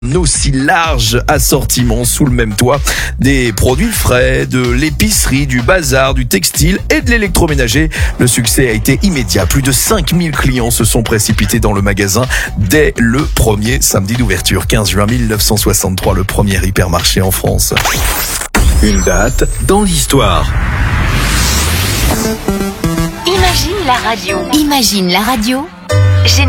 Aussi large assortiment sous le même toit, des produits frais, de l'épicerie, du bazar, du textile et de l'électroménager. Le succès a été immédiat. Plus de 5000 clients se sont précipités dans le magasin dès le premier samedi d'ouverture. 15 juin 1963, le premier hypermarché en France. Une date dans l'histoire. Imagine la radio. Imagine la radio.